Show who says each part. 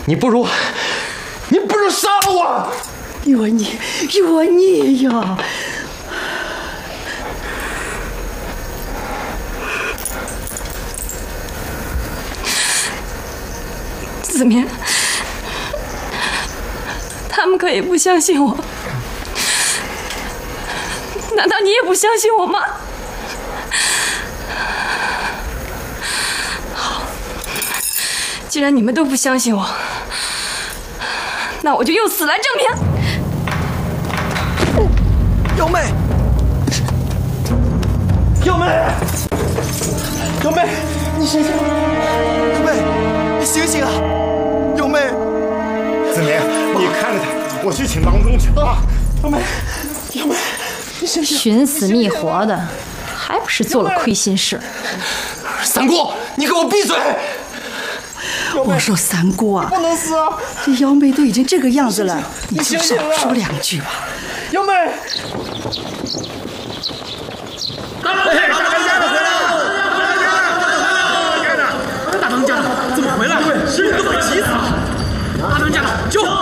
Speaker 1: 你不如杀了我！
Speaker 2: 冤孽呀！
Speaker 3: 子明，他们可以不相信我，难道你也不相信我吗？好，既然你们都不相信我，那我就用死来证明。
Speaker 1: 幺妹，你醒醒！
Speaker 4: 幺妹，你醒醒啊！幺妹，
Speaker 5: 子明，你看着他，我去请郎中去啊！
Speaker 1: 幺妹，你醒醒！
Speaker 6: 寻死觅活的，还不是做了亏心事？
Speaker 1: 三姑，你给我闭嘴！
Speaker 2: 我说三姑啊，
Speaker 1: 不能死啊！
Speaker 2: 这幺妹都已经这个样子了，你就少
Speaker 1: 醒醒啊
Speaker 2: 说两句吧。
Speaker 1: 幺妹，
Speaker 7: 大当家的回来了！大当家的怎么回来了？是人都快急死了！大当家的救！